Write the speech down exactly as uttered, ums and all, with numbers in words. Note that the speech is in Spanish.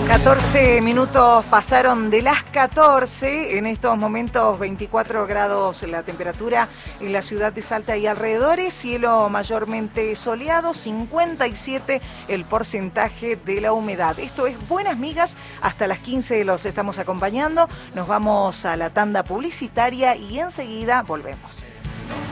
catorce minutos pasaron de las catorce, en estos momentos veinticuatro grados la temperatura en la ciudad de Salta y alrededores, cielo mayormente soleado, cincuenta y siete el porcentaje de la humedad. Esto es Buenas Migas, hasta las quince los estamos acompañando, nos vamos a la tanda publicitaria y enseguida volvemos.